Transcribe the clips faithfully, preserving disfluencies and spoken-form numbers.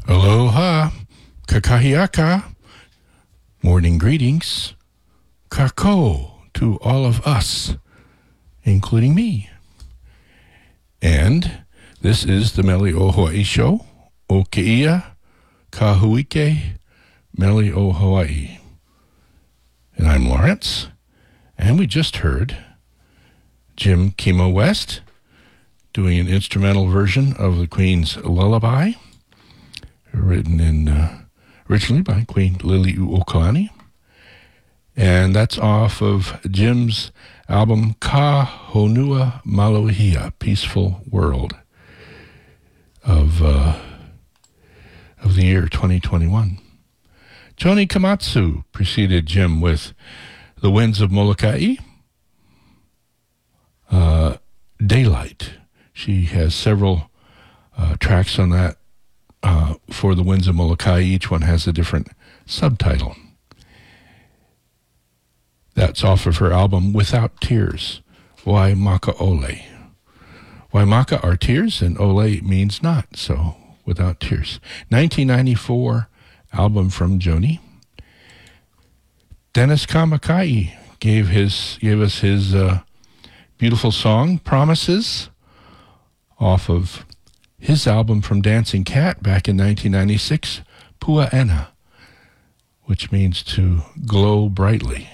Aloha, kakahiaka, morning greetings, kako to all of us, including me. And this is the Meli o Hawaii Show, o Keia Kahuike, Meli o Hawaii. And I'm Lawrence, and we just heard Jim Kimo West doing an instrumental version of the Queen's Lullaby, written in uh, originally by Queen Liliuokalani. And that's off of Jim's album Ka Honua Maluhia, Peaceful World, of uh, of the year twenty twenty-one. Joni Komatsu preceded Jim with The Winds of Molokai, uh, Daylight. She has several uh, tracks on that uh, for The Winds of Molokai. Each one has a different subtitle. That's off of her album Without Tears, Waimaka Ole. Waimaka are tears, and Ole means not, so Without Tears. nineteen ninety-four album from Joni. Dennis Kamakai gave his gave us his uh, beautiful song, Promises, off of his album from Dancing Cat back in nineteen ninety-six, Pua'ena, which means to glow brightly.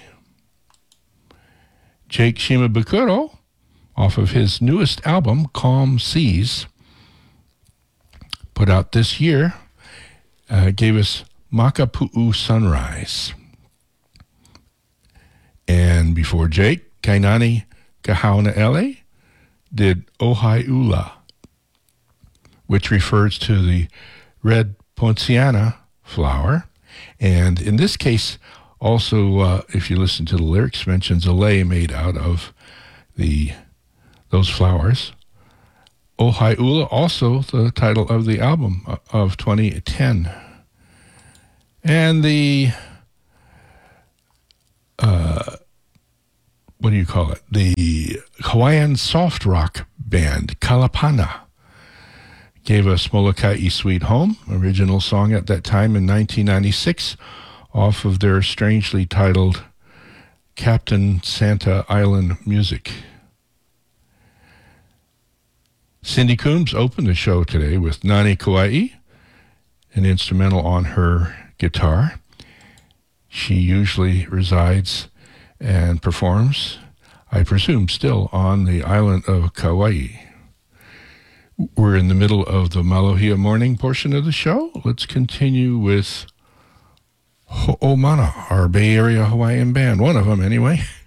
Jake Shimabukuro, off of his newest album, Calm Seas, put out this year, uh, gave us Makapu'u Sunrise. And before Jake, Kainani Kahauna did Ohaiula, which refers to the red poinciana flower. And in this case, also, uh, if you listen to the lyrics, mentions a lei made out of the those flowers. Ohaiula, also the title of the album of twenty ten. And the, uh, what do you call it? The Hawaiian soft rock band, Kalapana, gave us Molokai Sweet Home, original song at that time in nineteen ninety-six, off of their strangely titled Captain Santa Island Music. Cindy Coombs opened the show today with Nani Kauai, an instrumental on her guitar. She usually resides and performs, I presume, still on the island of Kauai. We're in the middle of the Maluhia morning portion of the show. Let's continue with Ho'omana, our Bay Area Hawaiian band, one of them anyway.